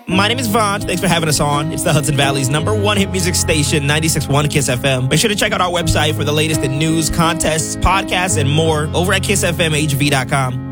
My name is Vaughn. Thanks for having us on. It's the Hudson Valley's #1 hit music station, 96.1 KISS FM. Make sure to check out our website for the latest in news, contests, podcasts, and more over at KISSFMHV.com.